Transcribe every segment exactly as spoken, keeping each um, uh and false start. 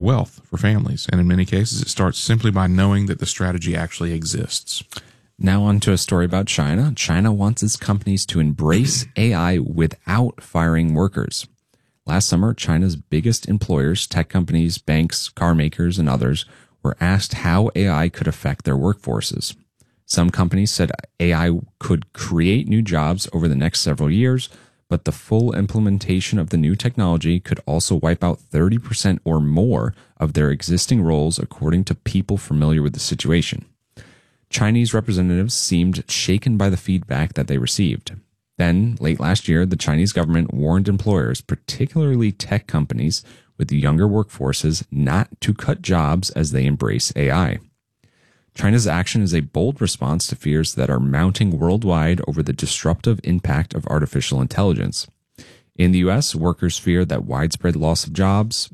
wealth for families. And in many cases, it starts simply by knowing that the strategy actually exists. Now on to a story about China. China wants its companies to embrace A I without firing workers. Last summer, China's biggest employers, tech companies, banks, car makers, and others, were asked how A I could affect their workforces. Some companies said A I could create new jobs over the next several years, but the full implementation of the new technology could also wipe out thirty percent or more of their existing roles, according to people familiar with the situation. Chinese representatives seemed shaken by the feedback that they received. Then, late last year, the Chinese government warned employers, particularly tech companies with younger workforces, not to cut jobs as they embrace A I. China's action is a bold response to fears that are mounting worldwide over the disruptive impact of artificial intelligence. In the U S, workers fear that widespread loss of jobs.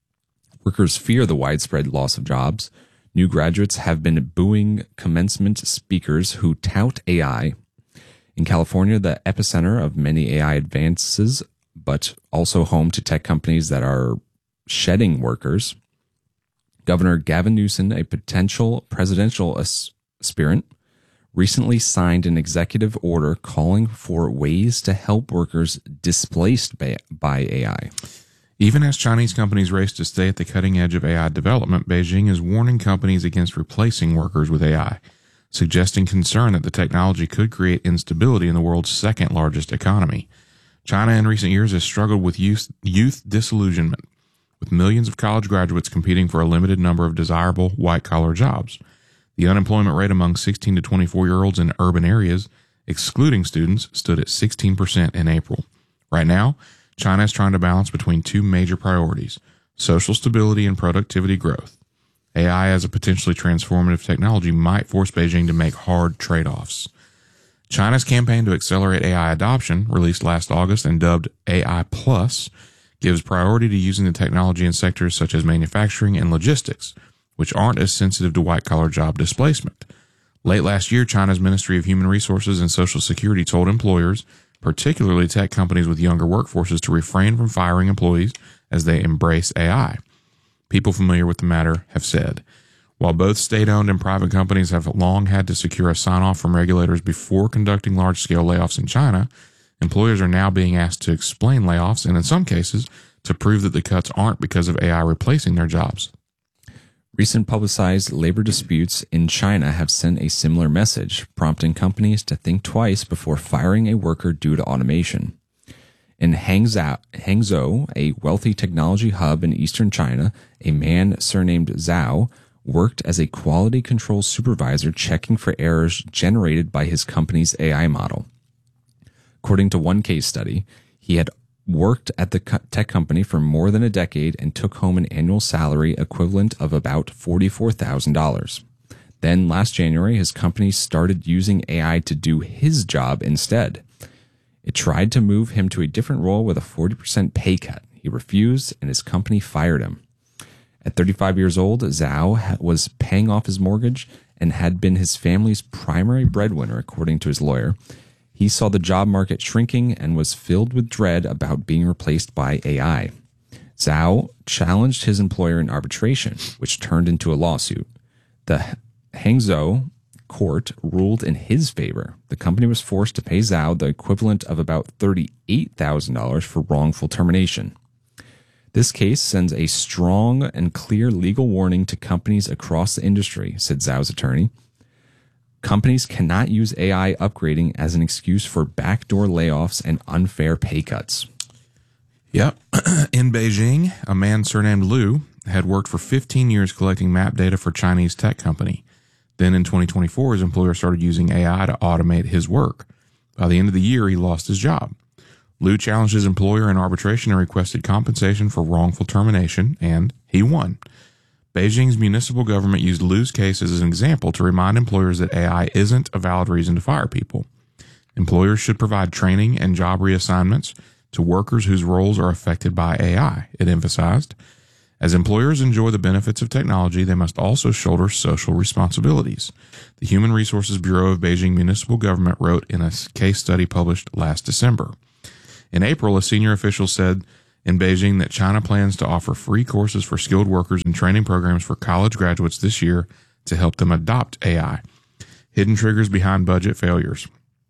Workers fear the widespread loss of jobs. New graduates have been booing commencement speakers who tout A I. In California, the epicenter of many A I advances, but also home to tech companies that are shedding workers, Governor Gavin Newsom, a potential presidential aspirant, recently signed an executive order calling for ways to help workers displaced by A I. Even as Chinese companies race to stay at the cutting edge of A I development, Beijing is warning companies against replacing workers with A I, suggesting concern that the technology could create instability in the world's second largest economy. China in recent years has struggled with youth, youth disillusionment, with millions of college graduates competing for a limited number of desirable white-collar jobs. The unemployment rate among sixteen to twenty-four-year-olds in urban areas, excluding students, stood at sixteen percent in April. Right now, China is trying to balance between two major priorities: social stability and productivity growth. A I as a potentially transformative technology might force Beijing to make hard trade-offs. China's campaign to accelerate A I adoption, released last August and dubbed A I Plus, gives priority to using the technology in sectors such as manufacturing and logistics, which aren't as sensitive to white-collar job displacement. Late last year, China's Ministry of Human Resources and Social Security told employers, particularly tech companies with younger workforces, to refrain from firing employees as they embrace A I. People familiar with the matter have said, while both state-owned and private companies have long had to secure a sign-off from regulators before conducting large-scale layoffs in China, employers are now being asked to explain layoffs and, in some cases, to prove that the cuts aren't because of A I replacing their jobs. Recent publicized labor disputes in China have sent a similar message, prompting companies to think twice before firing a worker due to automation. In Hangzhou, Hangzhou, a wealthy technology hub in eastern China, a man surnamed Zhao worked as a quality control supervisor checking for errors generated by his company's A I model. According to one case study, he had worked at the tech company for more than a decade and took home an annual salary equivalent of about forty-four thousand dollars. Then last January, his company started using A I to do his job instead. It tried to move him to a different role with a forty percent pay cut. He refused, and his company fired him. At thirty-five years old, Zhao was paying off his mortgage and had been his family's primary breadwinner, according to his lawyer. He saw the job market shrinking and was filled with dread about being replaced by A I. Zhao challenged his employer in arbitration, which turned into a lawsuit. The Hangzhou court ruled in his favor. The company was forced to pay Zhao the equivalent of about thirty-eight thousand dollars for wrongful termination. This case sends a strong and clear legal warning to companies across the industry, said Zhao's attorney. Companies cannot use A I upgrading as an excuse for backdoor layoffs and unfair pay cuts. Yep. In Beijing, a man surnamed Liu had worked for fifteen years collecting map data for a Chinese tech company. Then in twenty twenty-four, his employer started using A I to automate his work. By the end of the year, he lost his job. Liu challenged his employer in arbitration and requested compensation for wrongful termination, and he won. Beijing's municipal government used Liu's case as an example to remind employers that A I isn't a valid reason to fire people. Employers should provide training and job reassignments to workers whose roles are affected by A I, it emphasized. As employers enjoy the benefits of technology, they must also shoulder social responsibilities. The Human Resources Bureau of Beijing Municipal Government wrote in a case study published last December. In April, a senior official said in Beijing that China plans to offer free courses for skilled workers and training programs for college graduates this year to help them adopt A I. Hidden triggers behind budget failures.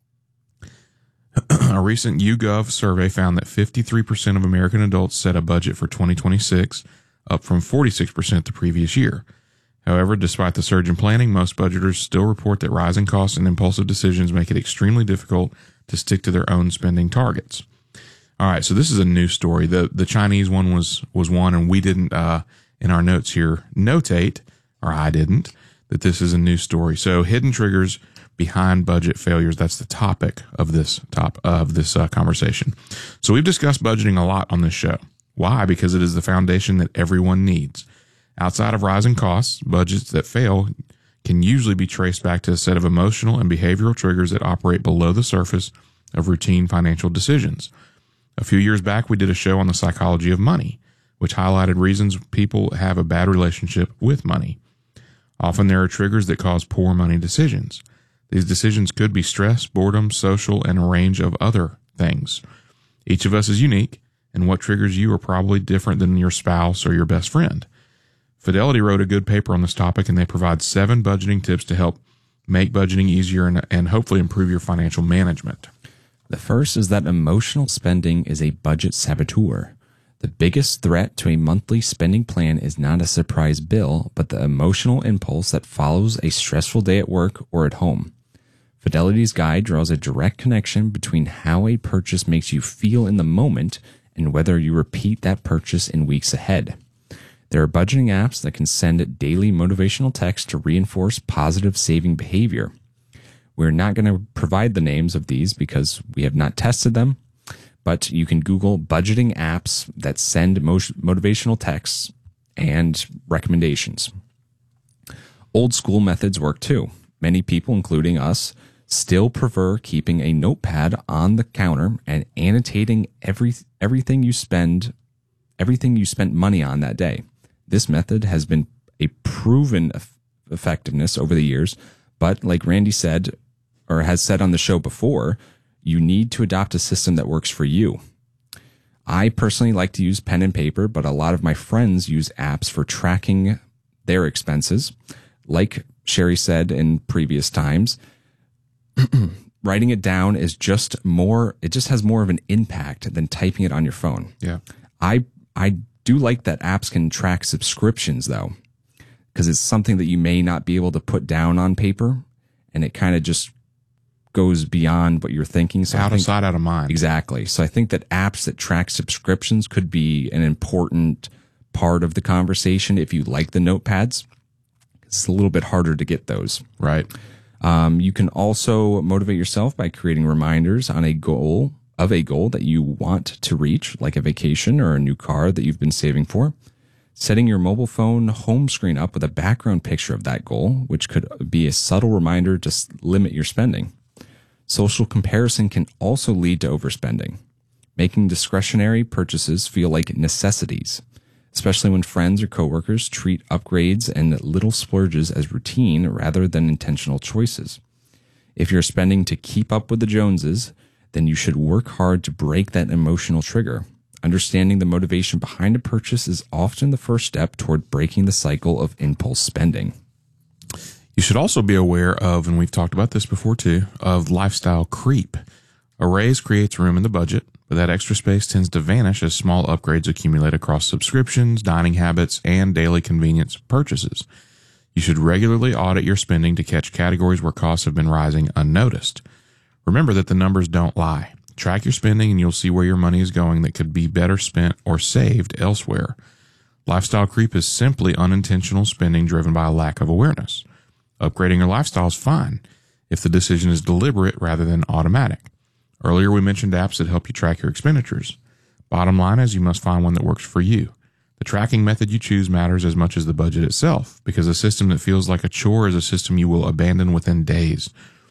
A recent YouGov survey found that fifty-three percent of American adults set a budget for twenty twenty-six, up from forty-six percent the previous year. However, despite the surge in planning, most budgeters still report that rising costs and impulsive decisions make it extremely difficult to stick to their own spending targets. All right, so this is a new story. The the Chinese one was was one, and we didn't, uh, in our notes here, notate, or I didn't, that this is a new story. So hidden triggers behind budget failures. That's the topic of this top of this uh, conversation. So we've discussed budgeting a lot on this show. Why? Because it is the foundation that everyone needs. Outside of rising costs, budgets that fail can usually be traced back to a set of emotional and behavioral triggers that operate below the surface of routine financial decisions. A few years back, we did a show on the psychology of money, which highlighted reasons people have a bad relationship with money. Often there are triggers that cause poor money decisions. These decisions could be stress, boredom, social, and a range of other things. Each of us is unique, and what triggers you are probably different than your spouse or your best friend. Fidelity wrote a good paper on this topic, and they provide seven budgeting tips to help make budgeting easier and, and hopefully improve your financial management. The first is that emotional spending is a budget saboteur. The biggest threat to a monthly spending plan is not a surprise bill, but the emotional impulse that follows a stressful day at work or at home. Fidelity's guide draws a direct connection between how a purchase makes you feel in the moment and whether you repeat that purchase in weeks ahead. There are budgeting apps that can send daily motivational texts to reinforce positive saving behavior. We're not going to provide the names of these because we have not tested them, but you can Google budgeting apps that send motivational texts and recommendations. Old school methods work too. Many people, including us, still prefer keeping a notepad on the counter and annotating every everything you spend, everything you spent money on that day. This method has been a proven effectiveness over the years, but like Randy said, or has said on the show before, you need to adopt a system that works for you. I personally like to use pen and paper, but a lot of my friends use apps for tracking their expenses. Like Sherry said in previous times, writing it down is just more, it just has more of an impact than typing it on your phone. Yeah. I, I do like that apps can track subscriptions though, because it's something that you may not be able to put down on paper, and it kind of just goes beyond what you're thinking. So out think, of sight, out of mind. Exactly. So I think that apps that track subscriptions could be an important part of the conversation if you like the notepads. It's a little bit harder to get those. Right. Um, you can also motivate yourself by creating reminders on a goal of a goal that you want to reach, like a vacation or a new car that you've been saving for. Setting your mobile phone home screen up with a background picture of that goal, which could be a subtle reminder to limit your spending. Social comparison can also lead to overspending, making discretionary purchases feel like necessities, especially when friends or coworkers treat upgrades and little splurges as routine rather than intentional choices. If you're spending to keep up with the Joneses, then you should work hard to break that emotional trigger. Understanding the motivation behind a purchase is often the first step toward breaking the cycle of impulse spending. You should also be aware of, and we've talked about this before too, of lifestyle creep. A raise creates room in the budget, but that extra space tends to vanish as small upgrades accumulate across subscriptions, dining habits, and daily convenience purchases. You should regularly audit your spending to catch categories where costs have been rising unnoticed. Remember that the numbers don't lie. Track your spending and you'll see where your money is going that could be better spent or saved elsewhere. Lifestyle creep is simply unintentional spending driven by a lack of awareness. Upgrading your lifestyle is fine if the decision is deliberate rather than automatic. Earlier, we mentioned apps that help you track your expenditures. Bottom line is you must find one that works for you. The tracking method you choose matters as much as the budget itself, because a system that feels like a chore is a system you will abandon within days.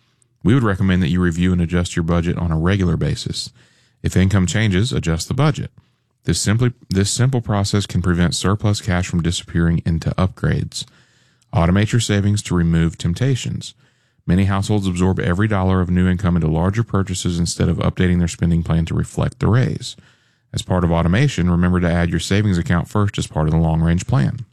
We would recommend that you review and adjust your budget on a regular basis. If income changes, adjust the budget. This simply this simple process can prevent surplus cash from disappearing into upgrades. Automate your savings to remove temptations. Many households absorb every dollar of new income into larger purchases instead of updating their spending plan to reflect the raise. As part of automation, remember to add your savings account first as part of the long-range plan.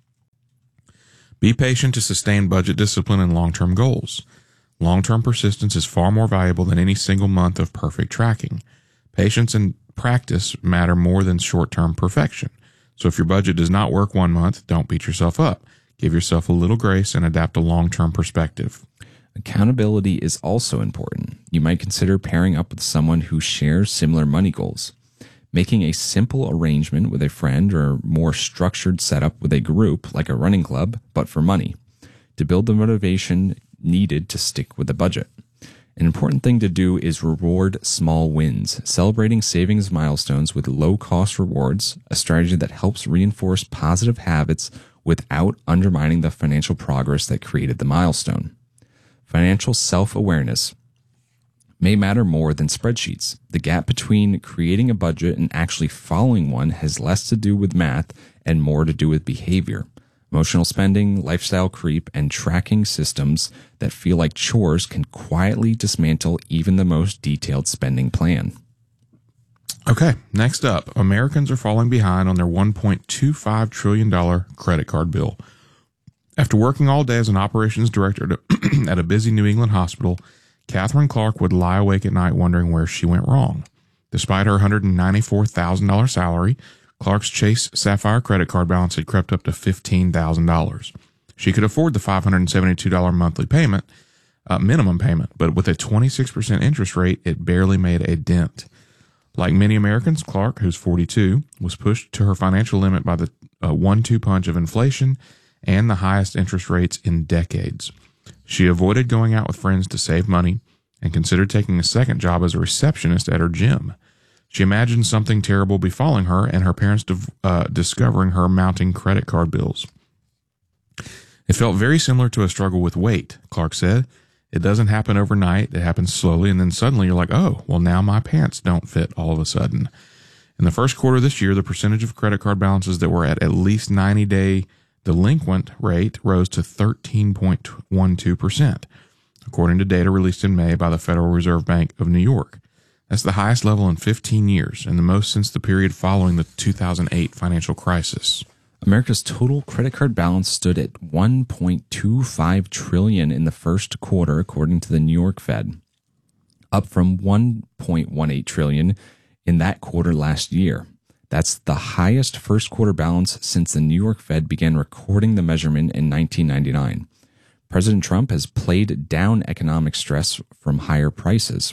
Be patient to sustain budget discipline and long-term goals. Long-term persistence is far more valuable than any single month of perfect tracking. Patience and practice matter more than short-term perfection. So if your budget does not work one month, don't beat yourself up. Give yourself a little grace and adapt a long-term perspective. Accountability is also important. You might consider pairing up with someone who shares similar money goals. Making a simple arrangement with a friend or more structured setup with a group like a running club, but for money, to build the motivation needed to stick with the budget. An important thing to do is reward small wins, celebrating savings milestones with low-cost rewards, a strategy that helps reinforce positive habits without undermining the financial progress that created the milestone. Financial self-awareness may matter more than spreadsheets. The gap between creating a budget and actually following one has less to do with math and more to do with behavior. Emotional spending, lifestyle creep, and tracking systems that feel like chores can quietly dismantle even the most detailed spending plan. Okay, next up, Americans are falling behind on their one point two five trillion dollars credit card bill. After working all day as an operations director at a busy New England hospital, Catherine Clark would lie awake at night wondering where she went wrong. Despite her one hundred ninety-four thousand dollars salary, Clark's Chase Sapphire credit card balance had crept up to fifteen thousand dollars. She could afford the five hundred seventy-two dollars monthly payment, uh, minimum payment, but with a twenty-six percent interest rate, it barely made a dent. Like many Americans, Clark, who's forty-two, was pushed to her financial limit by the uh, one two punch of inflation and the highest interest rates in decades. She avoided going out with friends to save money and considered taking a second job as a receptionist at her gym. She imagined something terrible befalling her and her parents uh, discovering her mounting credit card bills. It felt very similar to a struggle with weight, Clark said. It doesn't happen overnight. It happens slowly, and then suddenly you're like, oh, well, now my pants don't fit all of a sudden. In the first quarter of this year, the percentage of credit card balances that were at at least ninety-day delinquent rate rose to thirteen point one two percent, according to data released in May by the Federal Reserve Bank of New York. That's the highest level in fifteen years and the most since the period following the two thousand eight financial crisis. America's total credit card balance stood at one point two five trillion dollars in the first quarter, according to the New York Fed, up from one point one eight trillion dollars in that quarter last year. That's the highest first quarter balance since the New York Fed began recording the measurement in nineteen ninety-nine. President Trump has played down economic stress from higher prices.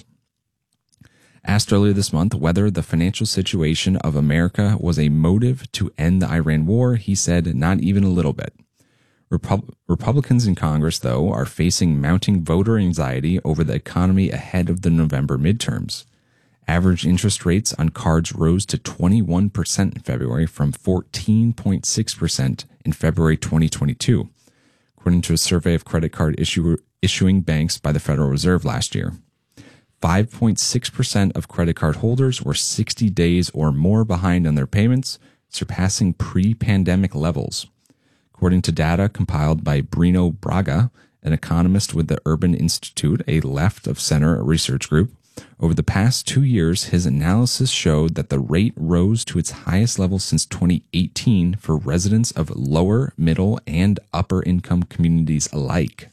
Asked earlier this month whether the financial situation of America was a motive to end the Iran war, he said, not even a little bit. Repub- Republicans in Congress, though, are facing mounting voter anxiety over the economy ahead of the November midterms. Average interest rates on cards rose to twenty-one percent in February from fourteen point six percent in February twenty twenty-two, according to a survey of credit card issue- issuing banks by the Federal Reserve last year. five point six percent of credit card holders were sixty days or more behind on their payments, surpassing pre-pandemic levels. According to data compiled by Bruno Braga, an economist with the Urban Institute, a left-of-center research group, over the past two years, his analysis showed that the rate rose to its highest level since twenty eighteen for residents of lower, middle, and upper-income communities alike.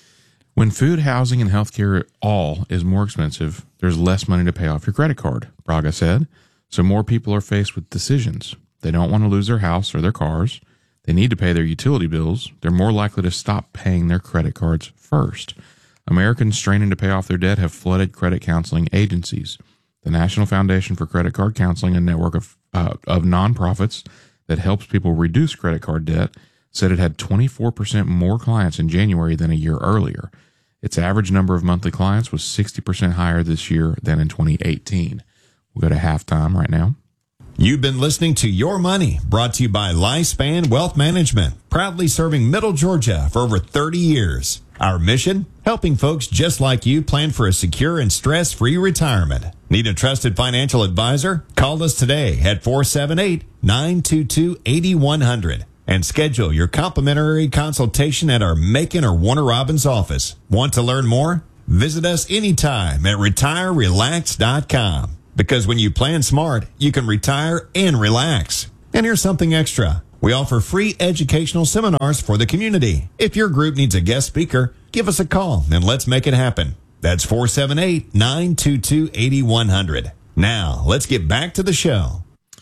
When food, housing, and healthcare all is more expensive, there's less money to pay off your credit card, Braga said. So more people are faced with decisions. They don't want to lose their house or their cars. They need to pay their utility bills. They're more likely to stop paying their credit cards first. Americans straining to pay off their debt have flooded credit counseling agencies. The National Foundation for Credit Card Counseling, a network of, uh, of nonprofits that helps people reduce credit card debt, said it had twenty-four percent more clients in January than a year earlier. Its average number of monthly clients was sixty percent higher this year than in twenty eighteen. We'll go to halftime right now. You've been listening to Your Money, brought to you by Lifespan Wealth Management, proudly serving Middle Georgia for over thirty years. Our mission? Helping folks just like you plan for a secure and stress-free retirement. Need a trusted financial advisor? Call us today at four seven eight, nine two two, eight one zero zero and schedule your complimentary consultation at our Macon or Warner Robins office. Want to learn more? Visit us anytime at retire relax dot com. Because when you plan smart, you can retire and relax. And here's something extra. We offer free educational seminars for the community. If your group needs a guest speaker, give us a call and let's make it happen. That's four seven eight, nine two two, eight one zero zero. Now, let's get back to the show.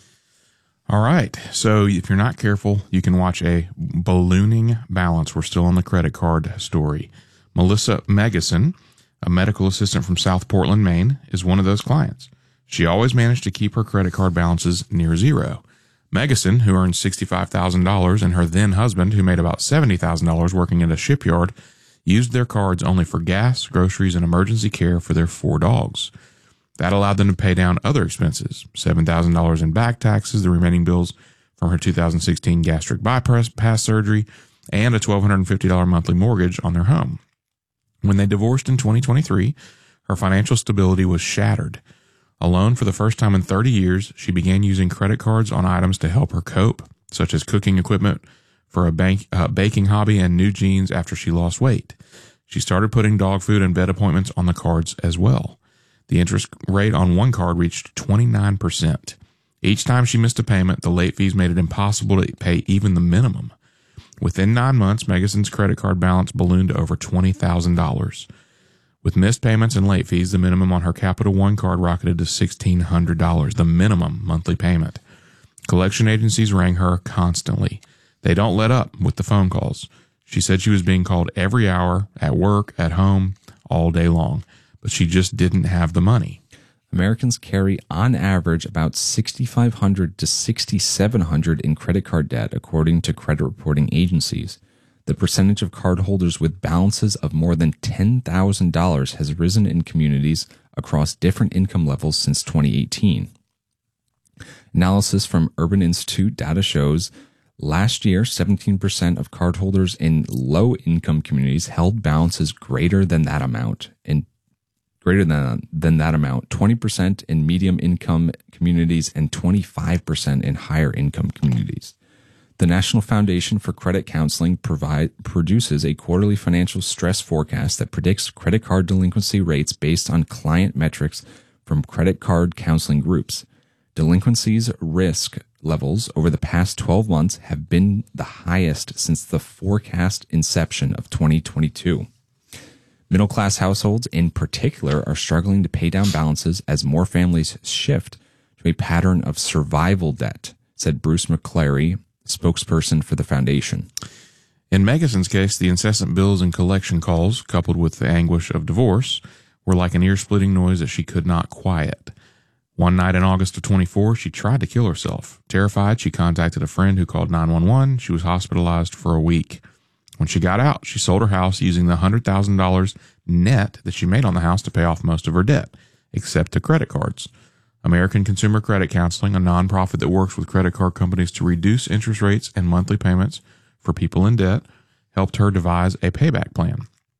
All right. So if you're not careful, you can watch a ballooning balance. We're still on the credit card story. Melissa Megason, a medical assistant from South Portland, Maine, is one of those clients. She always managed to keep her credit card balances near zero. Megason, who earned sixty-five thousand dollars, and her then husband, who made about seventy thousand dollars working at a shipyard, used their cards only for gas, groceries, and emergency care for their four dogs. That allowed them to pay down other expenses, seven thousand dollars in back taxes, the remaining bills from her two thousand sixteen gastric bypass surgery, and a one thousand two hundred fifty dollars monthly mortgage on their home. When they divorced in twenty twenty-three, her financial stability was shattered. Alone for the first time in thirty years, she began using credit cards on items to help her cope, such as cooking equipment for a bank, uh, baking hobby and new jeans after she lost weight. She started putting dog food and vet appointments on the cards as well. The interest rate on one card reached twenty-nine percent. Each time she missed a payment, the late fees made it impossible to pay even the minimum. Within nine months, Megason's credit card balance ballooned to over twenty thousand dollars. With missed payments and late fees, the minimum on her Capital One card rocketed to one thousand six hundred dollars, the minimum monthly payment. Collection agencies rang her constantly. They don't let up with the phone calls. She said she was being called every hour, at work, at home, all day long, but she just didn't have the money. Americans carry on average about six thousand five hundred to six thousand seven hundred in credit card debt, according to credit reporting agencies. The percentage of cardholders with balances of more than ten thousand dollars has risen in communities across different income levels since twenty eighteen. Analysis from Urban Institute data shows last year, seventeen percent of cardholders in low-income communities held balances greater than that amount, and greater than, than that amount, twenty percent in medium-income communities, and twenty-five percent in higher-income communities. The National Foundation for Credit Counseling provide, produces a quarterly financial stress forecast that predicts credit card delinquency rates based on client metrics from credit card counseling groups. Delinquencies risk levels over the past twelve months have been the highest since the forecast inception of twenty twenty-two. Middle-class households in particular are struggling to pay down balances as more families shift to a pattern of survival debt, said Bruce McClary, spokesperson for the foundation. In Megason's case, the incessant bills and collection calls, coupled with the anguish of divorce, were like an ear-splitting noise that she could not quiet. One night in August of twenty-four, she tried to kill herself. Terrified, she contacted a friend who called nine one one. She was hospitalized for a week. When she got out, she sold her house using the one hundred thousand dollars net that she made on the house to pay off most of her debt, except the credit cards. American Consumer Credit Counseling, a nonprofit that works with credit card companies to reduce interest rates and monthly payments for people in debt, helped her devise a payback plan.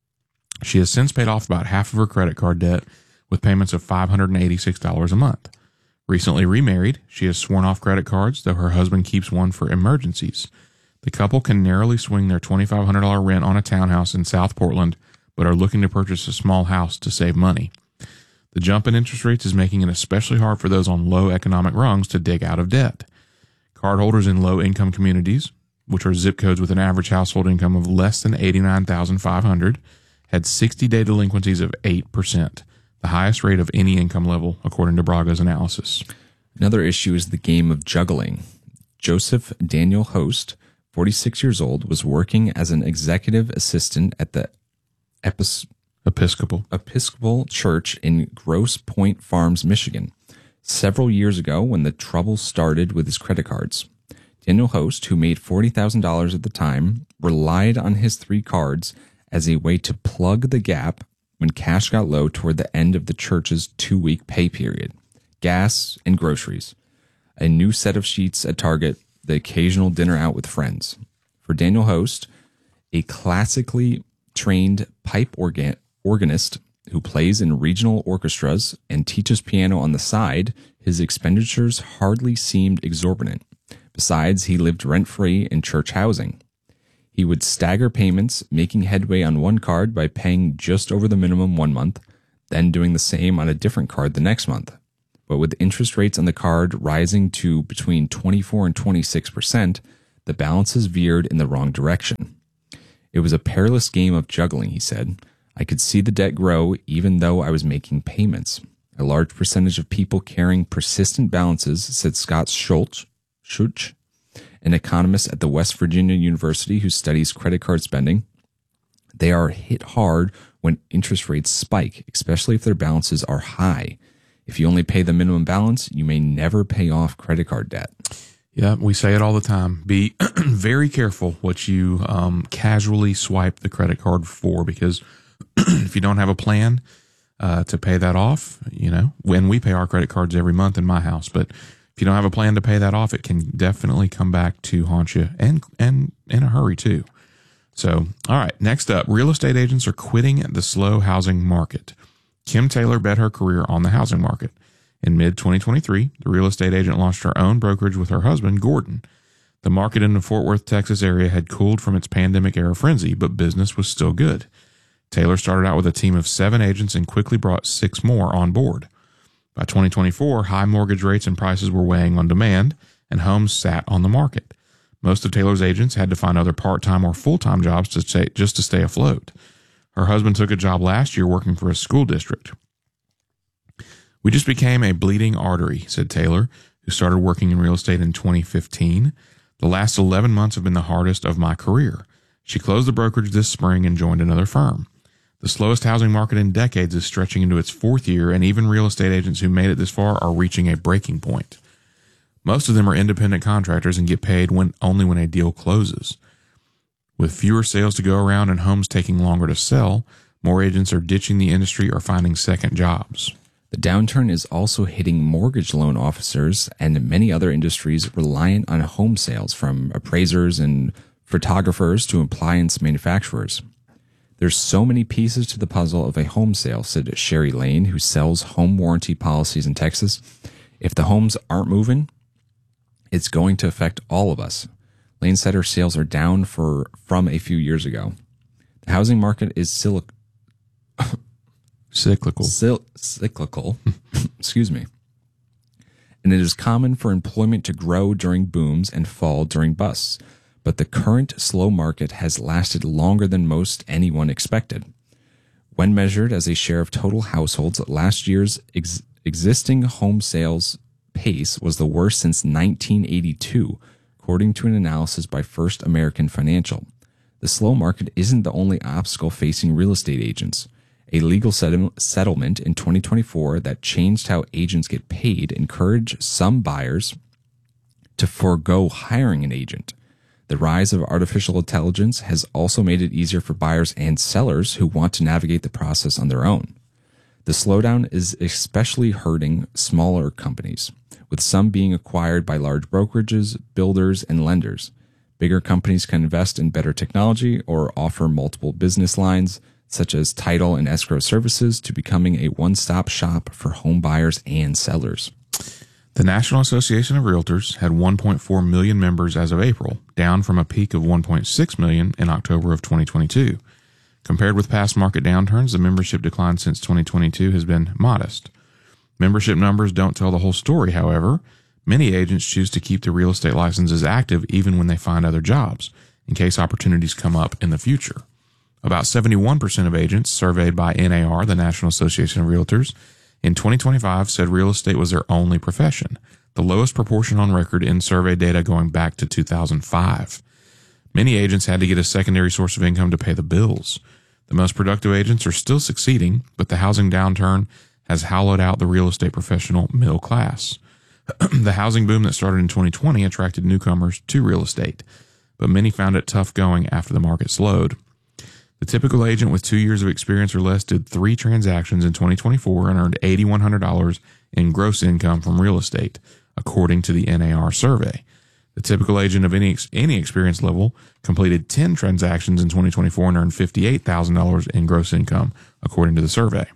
She has since paid off about half of her credit card debt with payments of five hundred eighty-six dollars a month. Recently remarried, she has sworn off credit cards, though her husband keeps one for emergencies. The couple can narrowly swing their twenty-five hundred dollars rent on a townhouse in South Portland, but are looking to purchase a small house to save money. The jump in interest rates is making it especially hard for those on low economic rungs to dig out of debt. Cardholders in low-income communities, which are zip codes with an average household income of less than eighty-nine thousand five hundred dollars, had sixty-day delinquencies of eight percent, the highest rate of any income level, according to Braga's analysis. Another issue is the game of juggling. Joseph Daniel Host, forty-six years old, was working as an executive assistant at the Epis- Episcopal. Episcopal Church in Grosse Pointe Farms, Michigan, several years ago when the trouble started with his credit cards. Daniel Host, who made forty thousand dollars at the time, relied on his three cards as a way to plug the gap when cash got low toward the end of the church's two-week pay period. Gas and groceries, a new set of sheets at Target, the occasional dinner out with friends. For Daniel Host, a classically trained pipe organ- organist who plays in regional orchestras and teaches piano on the side, his expenditures hardly seemed exorbitant. Besides, he lived rent-free in church housing. He would stagger payments, making headway on one card by paying just over the minimum one month, then doing the same on a different card the next month. But with interest rates on the card rising to between twenty-four and twenty-six percent, the balances veered in the wrong direction. It was a perilous game of juggling, he said. I could see the debt grow even though I was making payments. A large percentage of people carrying persistent balances, said Scott Schultz, Schultz, an economist at the West Virginia University who studies credit card spending. They are hit hard when interest rates spike, especially if their balances are high. If you only pay the minimum balance, you may never pay off credit card debt. Yeah, we say it all the time. Be very careful what you um, casually swipe the credit card for, because if you don't have a plan uh, to pay that off, you know, when we pay our credit cards every month in my house, but if you don't have a plan to pay that off, it can definitely come back to haunt you, and and in a hurry too. So, all right, next up, real estate agents are quitting the slow housing market. Kim Taylor bet her career on the housing market. In mid twenty twenty-three, the real estate agent launched her own brokerage with her husband, Gordon. The market in the Fort Worth, Texas area had cooled from its pandemic-era frenzy, but business was still good. Taylor started out with a team of seven agents and quickly brought six more on board. By twenty twenty-four, high mortgage rates and prices were weighing on demand, and homes sat on the market. Most of Taylor's agents had to find other part-time or full-time jobs to stay, just to stay afloat. Her husband took a job last year working for a school district. We just became a bleeding artery, said Taylor, who started working in real estate in twenty fifteen. The last eleven months have been the hardest of my career. She closed the brokerage this spring and joined another firm. The slowest housing market in decades is stretching into its fourth year, and even real estate agents who made it this far are reaching a breaking point. Most of them are independent contractors and get paid when only when a deal closes. With fewer sales to go around and homes taking longer to sell, more agents are ditching the industry or finding second jobs. The downturn is also hitting mortgage loan officers and many other industries reliant on home sales, from appraisers and photographers to appliance manufacturers. There's so many pieces to the puzzle of a home sale, said Sherry Lane, who sells home warranty policies in Texas. If the homes aren't moving, it's going to affect all of us. Lane said her sales are down for from a few years ago. The housing market is silic- cyclical. Sil- cyclical. Excuse me. And it is common for employment to grow during booms and fall during busts. But the current slow market has lasted longer than most anyone expected. When measured as a share of total households, last year's ex- existing home sales pace was the worst since nineteen eighty-two, according to an analysis by First American Financial. The slow market isn't the only obstacle facing real estate agents. A legal settlement in twenty twenty-four that changed how agents get paid encouraged some buyers to forego hiring an agent. The rise of artificial intelligence has also made it easier for buyers and sellers who want to navigate the process on their own. The slowdown is especially hurting smaller companies, with some being acquired by large brokerages, builders, and lenders. Bigger companies can invest in better technology or offer multiple business lines, such as title and escrow services, to becoming a one-stop shop for home buyers and sellers. The National Association of Realtors had one point four million members as of April, down from a peak of one point six million in October of twenty twenty-two. Compared with past market downturns, the membership decline since twenty twenty-two has been modest. Membership numbers don't tell the whole story, however. Many agents choose to keep their real estate licenses active even when they find other jobs, in case opportunities come up in the future. About seventy-one percent of agents surveyed by N A R, the National Association of Realtors, in twenty twenty-five said real estate was their only profession, the lowest proportion on record in survey data going back to two thousand five. Many agents had to get a secondary source of income to pay the bills. The most productive agents are still succeeding, but the housing downturn has hollowed out the real estate professional middle class. The housing boom that started in twenty twenty attracted newcomers to real estate, but many found it tough going after the market slowed. The typical agent with two years of experience or less did three transactions in twenty twenty-four and earned eight thousand one hundred dollars in gross income from real estate, according to the N A R survey. The typical agent of any any experience level completed ten transactions in twenty twenty-four and earned fifty-eight thousand dollars in gross income, according to the survey.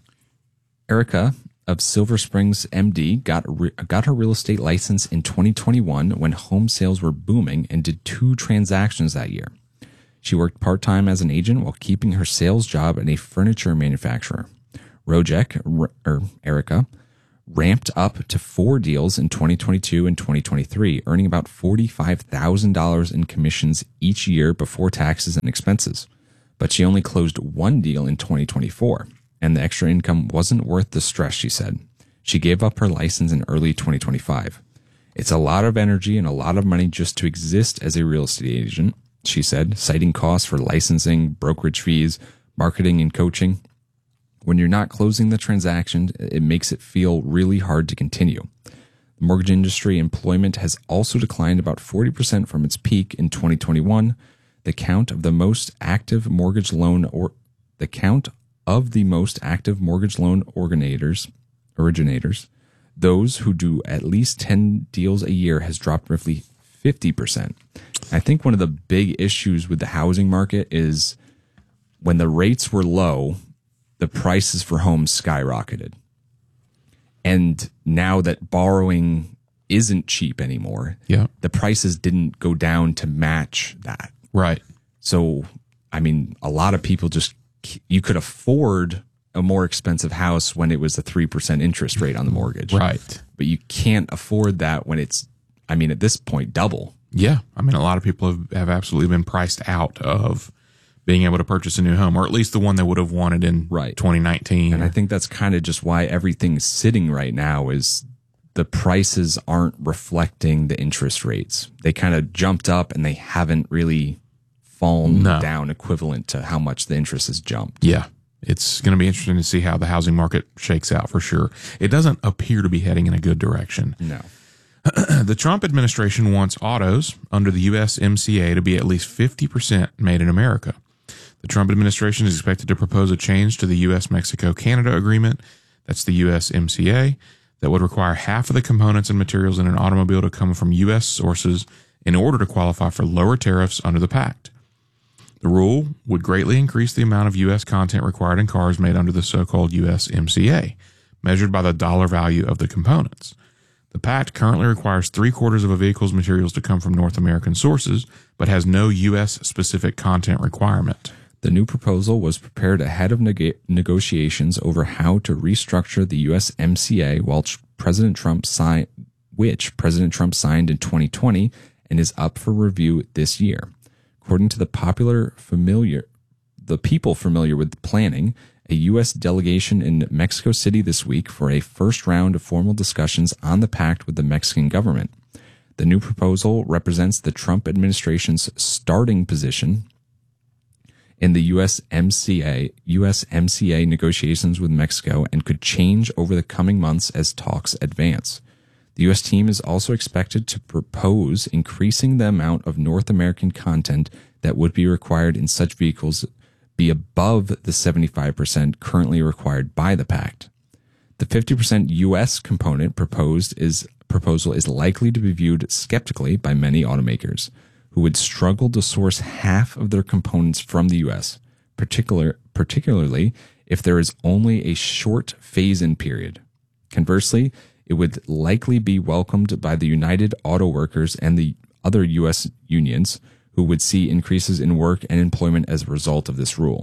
Erica of Silver Springs M D got re- got her real estate license in twenty twenty-one when home sales were booming and did two transactions that year. She worked part-time as an agent while keeping her sales job at a furniture manufacturer. Rojek, or Erica, ramped up to four deals in twenty twenty-two and twenty twenty-three, earning about forty-five thousand dollars in commissions each year before taxes and expenses. But she only closed one deal in twenty twenty-four, and the extra income wasn't worth the stress, she said. She gave up her license in early twenty twenty-five. It's a lot of energy and a lot of money just to exist as a real estate agent, she said, citing costs for licensing, brokerage fees, marketing, and coaching. When you're not closing the transaction, it makes it feel really hard to continue. The mortgage industry employment has also declined about forty percent from its peak in twenty twenty-one. The count of the most active mortgage loan or the count of the most active mortgage loan originators, originators, those who do at least ten deals a year has dropped roughly fifty percent. I think one of the big issues with the housing market is when the rates were low, the prices for homes skyrocketed. And now that borrowing isn't cheap anymore, yeah, the prices didn't go down to match that. Right. So, I mean, a lot of people just, you could afford a more expensive house when it was a three percent interest rate on the mortgage. Right. But you can't afford that when it's, I mean, at this point, double. Yeah. I mean, a lot of people have, have absolutely been priced out of being able to purchase a new home, or at least the one they would have wanted in right. twenty nineteen. And I think that's kind of just why everything's sitting right now is the prices aren't reflecting the interest rates. They kind of jumped up and they haven't really fallen no. down equivalent to how much the interest has jumped. Yeah. It's going to be interesting to see how the housing market shakes out for sure. It doesn't appear to be heading in a good direction. No. The Trump administration wants autos under the U S M C A to be at least fifty percent made in America. The Trump administration is expected to propose a change to the U S Mexico Canada agreement, that's the U S M C A, that would require half of the components and materials in an automobile to come from U S sources in order to qualify for lower tariffs under the pact. The rule would greatly increase the amount of U S content required in cars made under the so-called U S M C A, measured by the dollar value of the components. The pact currently requires three-quarters of a vehicle's materials to come from North American sources, but has no U S-specific content requirement. The new proposal was prepared ahead of neg- negotiations over how to restructure the U S M C A, which President Trump signed, which President Trump signed in twenty twenty and is up for review this year. According to the popular familiar, the people familiar with planning, a U S delegation in Mexico City this week for a first round of formal discussions on the pact with the Mexican government. The new proposal represents the Trump administration's starting position in the U S M C A, U S M C A negotiations with Mexico and could change over the coming months as talks advance. The U S team is also expected to propose increasing the amount of North American content that would be required in such vehicles be above the seventy-five percent currently required by the pact. The fifty percent U S component proposed is proposal is likely to be viewed skeptically by many automakers, who would struggle to source half of their components from the U S, particular, particularly if there is only a short phase-in period. Conversely, it would likely be welcomed by the United Auto Workers and the other U S unions, who would see increases in work and employment as a result of this rule.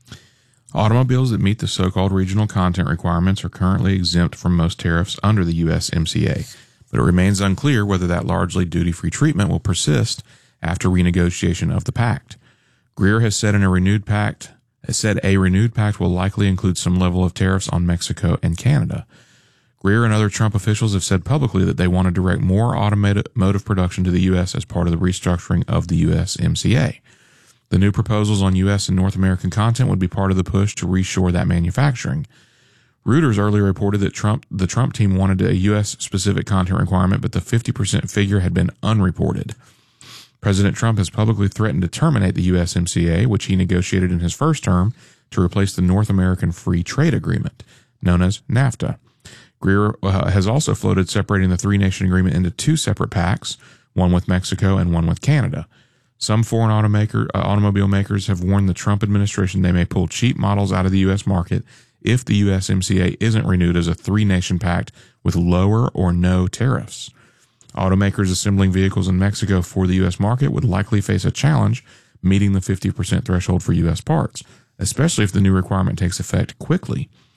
Automobiles that meet the so-called regional content requirements are currently exempt from most tariffs under the U S M C A, but it remains unclear whether that largely duty-free treatment will persist after renegotiation of the pact. Greer has said in a renewed pact, has said a renewed pact will likely include some level of tariffs on Mexico and Canada. Greer and other Trump officials have said publicly that they want to direct more automotive production to the U S as part of the restructuring of the U S M C A. The new proposals on U S and North American content would be part of the push to reshore that manufacturing. Reuters earlier reported that Trump, the Trump team wanted a U S-specific content requirement, but the fifty percent figure had been unreported. President Trump has publicly threatened to terminate the U S M C A, which he negotiated in his first term to replace the North American Free Trade Agreement, known as NAFTA. Greer uh, has also floated separating the three-nation agreement into two separate pacts, one with Mexico and one with Canada. Some foreign automaker, uh, automobile makers have warned the Trump administration they may pull cheap models out of the U S market if the U S M C A isn't renewed as a three-nation pact with lower or no tariffs. Automakers assembling vehicles in Mexico for the U S market would likely face a challenge meeting the fifty percent threshold for U S parts, especially if the new requirement takes effect quickly.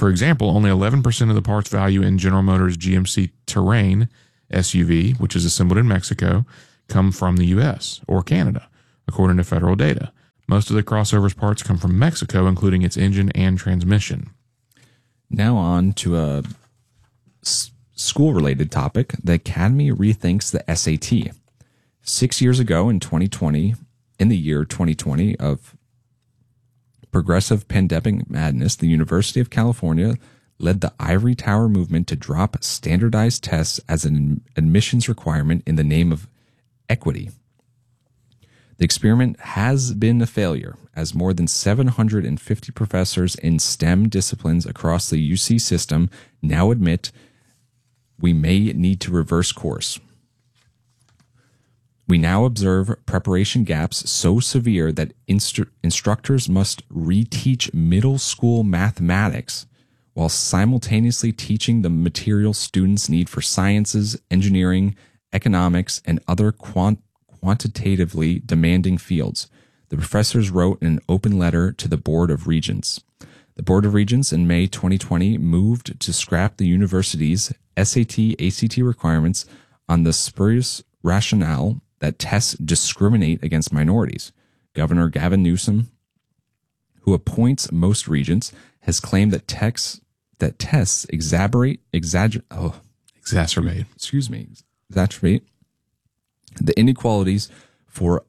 For example, only eleven percent of the parts value in General Motors G M C Terrain S U V, which is assembled in Mexico, come from the U S or Canada, according to federal data. Most of the crossover's parts come from Mexico, including its engine and transmission. Now on to a s- school-related topic. The Academy rethinks the S A T. Six years ago in twenty twenty, in the year twenty twenty of progressive pandemic madness, the University of California led the Ivory Tower movement to drop standardized tests as an admissions requirement in the name of equity. The experiment has been a failure, as more than seven hundred fifty professors in STEM disciplines across the U C system now admit we may need to reverse course. We now observe preparation gaps so severe that instru- instructors must reteach middle school mathematics while simultaneously teaching the material students need for sciences, engineering, economics, and other quant- quantitatively demanding fields. The professors wrote in an open letter to the Board of Regents. The Board of Regents in May twenty twenty moved to scrap the university's S A T A C T requirements on the spurious rationale that tests discriminate against minorities. Governor Gavin Newsom, who appoints most regents, has claimed that texts that tests exaggerate, exaggerate, oh, Exacerbate. excuse me, exacerbate the inequalities for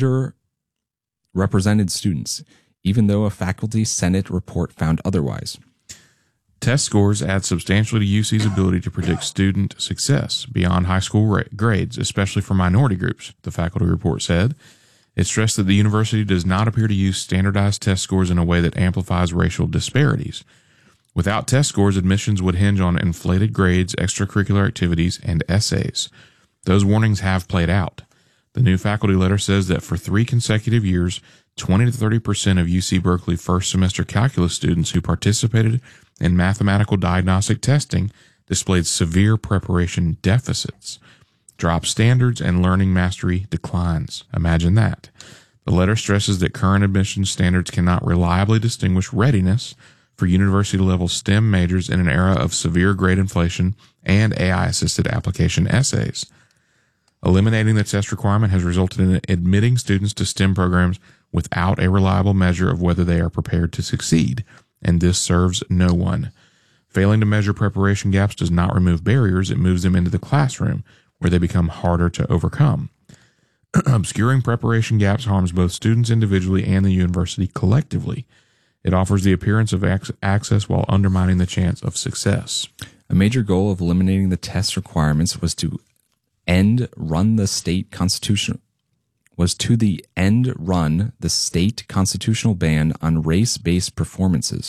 underrepresented students, even though a faculty senate report found otherwise. Test scores add substantially to U C's ability to predict student success beyond high school ra- grades, especially for minority groups, the faculty report said. It stressed that the university does not appear to use standardized test scores in a way that amplifies racial disparities. Without test scores, admissions would hinge on inflated grades, extracurricular activities, and essays. Those warnings have played out. The new faculty letter says that for three consecutive years, twenty to thirty percent of U C Berkeley first semester calculus students who participated in mathematical diagnostic testing displayed severe preparation deficits. Drop standards and learning mastery declines. Imagine that. The letter stresses that current admissions standards cannot reliably distinguish readiness for university-level STEM majors in an era of severe grade inflation and A I-assisted application essays. Eliminating the test requirement has resulted in admitting students to STEM programs without a reliable measure of whether they are prepared to succeed, and this serves no one. Failing to measure preparation gaps does not remove barriers, it moves them into the classroom, where they become harder to overcome. Obscuring preparation gaps harms both students individually and the university collectively. It offers the appearance of ac- access while undermining the chance of success. A major goal of eliminating the test requirements was to end run the state constitutional was to the end run the state constitutional ban on race-based performances.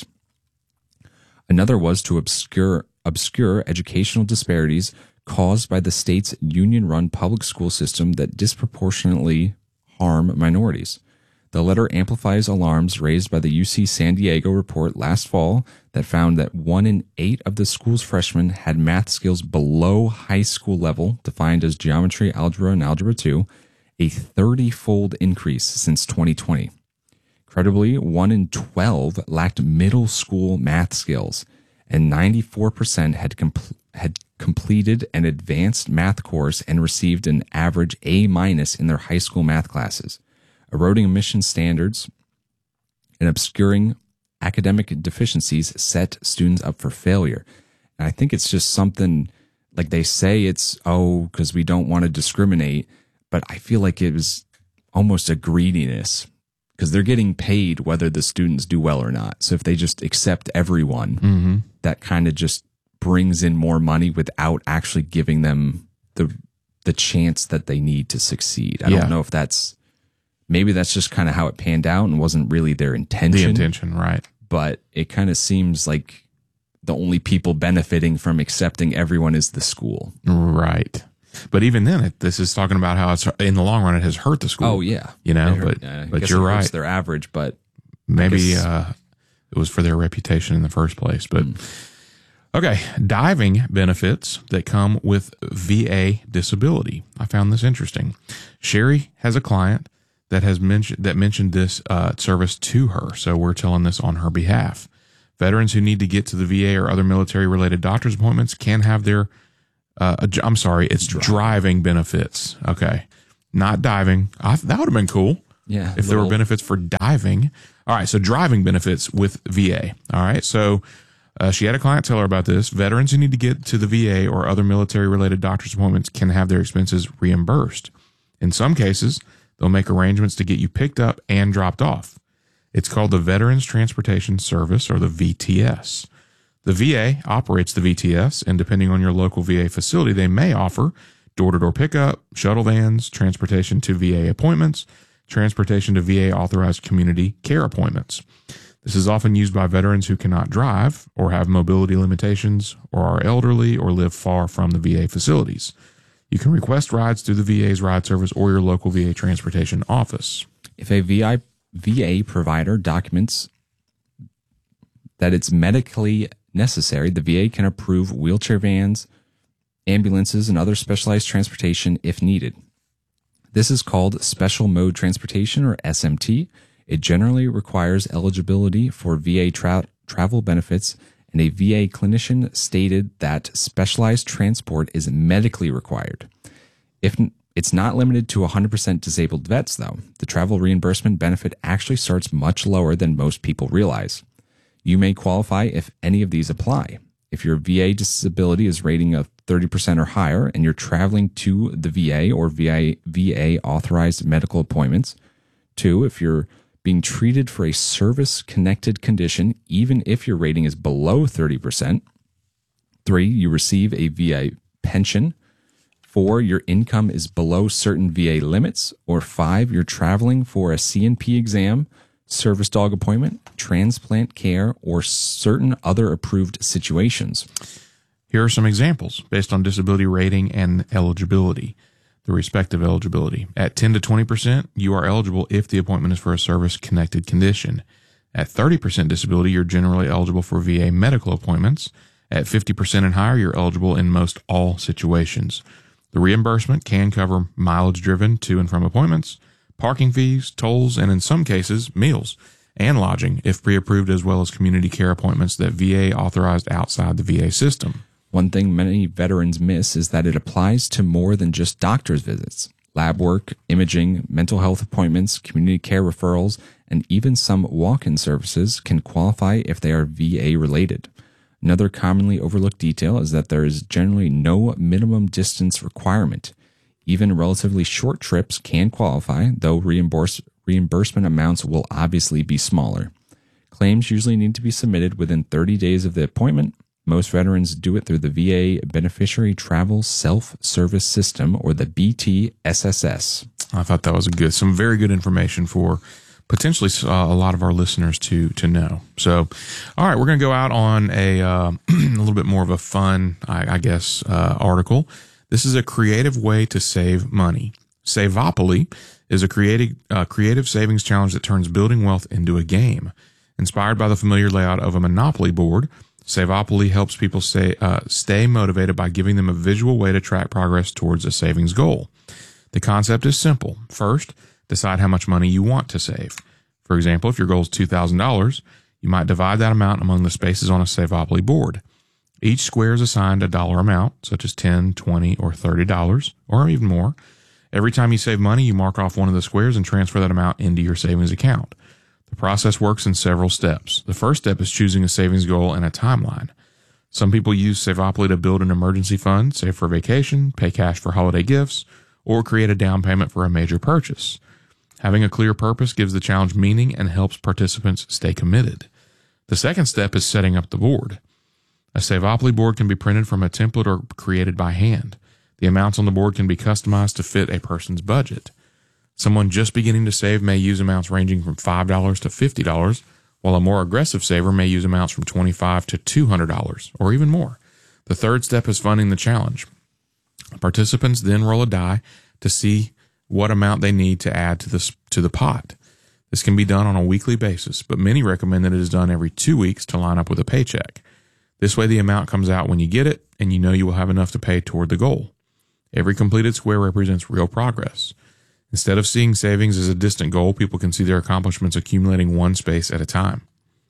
Another was to obscure obscure educational disparities caused by the state's union-run public school system that disproportionately harm minorities. The letter amplifies alarms raised by the U C San Diego report last fall that found that one in eight of the school's freshmen had math skills below high school level, defined as geometry, algebra, and algebra two, a thirty-fold increase since twenty twenty. Credibly, one in twelve lacked middle school math skills, and ninety-four percent had, compl- had completed an advanced math course and received an average A minus in their high school math classes. Eroding admission standards and obscuring academic deficiencies set students up for failure. And I think it's just something like they say it's, oh, because we don't want to discriminate, but I feel like it was almost a greediness because they're getting paid whether the students do well or not. So if they just accept everyone, Mm-hmm. that kind of just brings in more money without actually giving them the the chance that they need to succeed. I Yeah. don't know if that's, maybe that's just kind of how it panned out and wasn't really their intention. The intention, right. But it kind of seems like the only people benefiting from accepting everyone is the school. Right. But even then, it, this is talking about how it's in the long run, it has hurt the school. Oh, yeah. You know, It hurt- but, uh, I but guess you're it hurts right. their average, but Maybe guess- uh, it was for their reputation in the first place. But Mm. okay, diving benefits that come with V A disability. I found this interesting. Sherry has a client that has mentioned that mentioned this uh, service to her, so we're telling this on her behalf. Veterans who need to get to the V A or other military-related doctor's appointments can have their, uh, I'm sorry, it's driving, driving benefits. Okay. Not diving. I, that would have been cool. Yeah. If there were benefits for diving. All right. So driving benefits with V A. All right. So uh, she had a client tell her about this. Veterans who need to get to the V A or other military-related doctor's appointments can have their expenses reimbursed. In some cases, they'll make arrangements to get you picked up and dropped off. It's called the Veterans Transportation Service, or the V T S. The V A operates the V T S, and depending on your local V A facility, they may offer door-to-door pickup, shuttle vans, transportation to V A appointments, transportation to V A authorized community care appointments. This is often used by veterans who cannot drive or have mobility limitations or are elderly or live far from the V A facilities. You can request rides through the V A's ride service or your local V A transportation office. If a V I, V A provider documents that it's medically necessary, the V A can approve wheelchair vans, ambulances, and other specialized transportation if needed. This is called Special Mode Transportation, or S M T. It generally requires eligibility for V A tra- travel benefits, and a V A clinician stated that specialized transport is medically required. If it's not limited to one hundred percent disabled vets, though, the travel reimbursement benefit actually starts much lower than most people realize. You may qualify if any of these apply. If your V A disability is rating of thirty percent or higher and you're traveling to the V A or V A, V A authorized medical appointments. Two, if you're being treated for a service-connected condition, even if your rating is below thirty percent. Three, you receive a V A pension. Four, your income is below certain V A limits. Or five, you're traveling for a C N P exam, service dog appointment, transplant care, or certain other approved situations. Here are some examples based on disability rating and eligibility. The respective eligibility. At ten to twenty percent, you are eligible if the appointment is for a service-connected condition. At thirty percent disability, you're generally eligible for V A medical appointments. At fifty percent and higher, you're eligible in most all situations. The reimbursement can cover mileage driven to and from appointments, parking fees, tolls, and in some cases, meals and lodging if pre-approved, as well as community care appointments that V A authorized outside the V A system. One thing many veterans miss is that it applies to more than just doctor's visits. Lab work, imaging, mental health appointments, community care referrals, and even some walk-in services can qualify if they are V A related. Another commonly overlooked detail is that there is generally no minimum distance requirement. Even relatively short trips can qualify, though reimburse, reimbursement amounts will obviously be smaller. Claims usually need to be submitted within thirty days of the appointment. Most veterans do it through the V A Beneficiary Travel Self-Service System, or the B T S S S. I thought that was a good, some very good information for potentially uh, a lot of our listeners to to know. So, all right, we're going to go out on a uh, a little bit more of a fun, I, I guess, uh, article. This is a creative way to save money. Savopoly is a creative uh, creative savings challenge that turns building wealth into a game. Inspired by the familiar layout of a Monopoly board, Savopoly helps people say, uh, stay motivated by giving them a visual way to track progress towards a savings goal. The concept is simple. First, decide how much money you want to save. For example, if your goal is two thousand dollars, you might divide that amount among the spaces on a Savopoly board. Each square is assigned a dollar amount, such as ten dollars, twenty dollars, or thirty dollars, or even more. Every time you save money, you mark off one of the squares and transfer that amount into your savings account. The process works in several steps. The first step is choosing a savings goal and a timeline. Some people use Savopoly to build an emergency fund, save for vacation, pay cash for holiday gifts, or create a down payment for a major purchase. Having a clear purpose gives the challenge meaning and helps participants stay committed. The second step is setting up the board. A Savopoly board can be printed from a template or created by hand. The amounts on the board can be customized to fit a person's budget. Someone just beginning to save may use amounts ranging from five dollars to fifty dollars, while a more aggressive saver may use amounts from twenty-five dollars to two hundred dollars, or even more. The third step is funding the challenge. Participants then roll a die to see what amount they need to add to the, to the pot. This can be done on a weekly basis, but many recommend that it is done every two weeks to line up with a paycheck. This way the amount comes out when you get it, and you know you will have enough to pay toward the goal. Every completed square represents real progress. Instead of seeing savings as a distant goal, people can see their accomplishments accumulating one space at a time.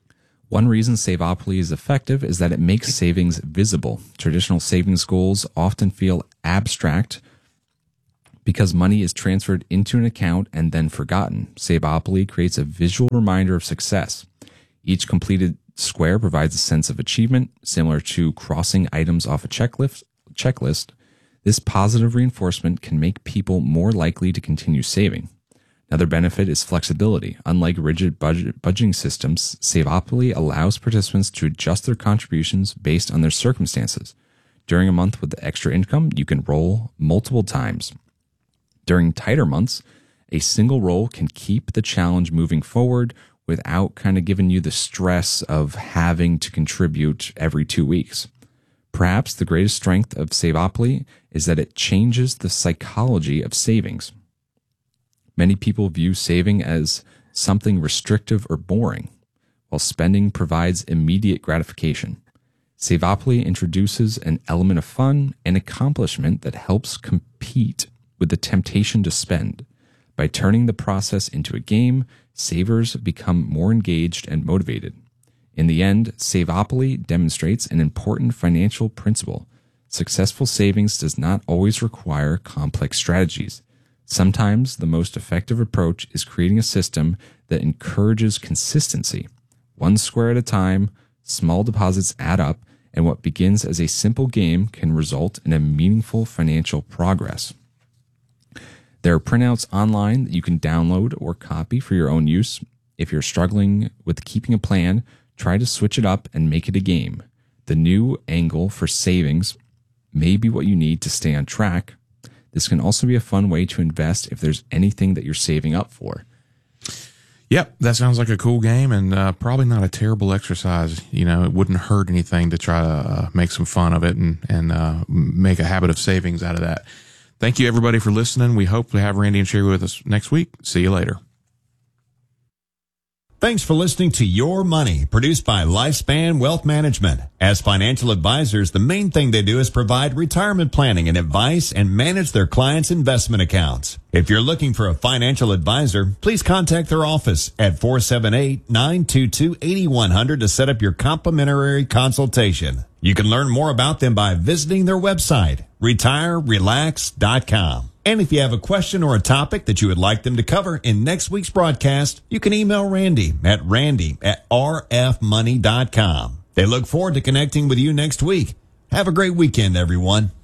One reason Saveopoly is effective is that it makes savings visible. Traditional savings goals often feel abstract because money is transferred into an account and then forgotten. Saveopoly creates a visual reminder of success. Each completed square provides a sense of achievement, similar to crossing items off a checklist. checklist. This positive reinforcement can make people more likely to continue saving. Another benefit is flexibility. Unlike rigid budget budgeting systems, Saveopoly allows participants to adjust their contributions based on their circumstances. During a month with extra income, you can roll multiple times. During tighter months, a single roll can keep the challenge moving forward without kind of giving you the stress of having to contribute every two weeks. Perhaps the greatest strength of Saveopoly is that it changes the psychology of savings. Many people view saving as something restrictive or boring, while spending provides immediate gratification. Saveopoly introduces an element of fun and accomplishment that helps compete with the temptation to spend. By turning the process into a game, savers become more engaged and motivated. In the end, Saveopoly demonstrates an important financial principle. Successful savings does not always require complex strategies. Sometimes the most effective approach is creating a system that encourages consistency. One square at a time, small deposits add up, and what begins as a simple game can result in a meaningful financial progress. There are printouts online that you can download or copy for your own use. If you're struggling with keeping a plan, try to switch it up and make it a game. The new angle for savings may be what you need to stay on track. This can also be a fun way to invest if there's anything that you're saving up for. Yep, that sounds like a cool game and uh, probably not a terrible exercise. You know, it wouldn't hurt anything to try to uh, make some fun of it and, and uh, make a habit of savings out of that. Thank you, everybody, for listening. We hope to have Randy and Sherry with us next week. See you later. Thanks for listening to Your Money, produced by Lifespan Wealth Management. As financial advisors, the main thing they do is provide retirement planning and advice and manage their clients' investment accounts. If you're looking for a financial advisor, please contact their office at four seven eight, nine two two, eight one zero zero to set up your complimentary consultation. You can learn more about them by visiting their website, retire relax dot com. And if you have a question or a topic that you would like them to cover in next week's broadcast, you can email Randy at randy at r f money dot com. They look forward to connecting with you next week. Have a great weekend, everyone.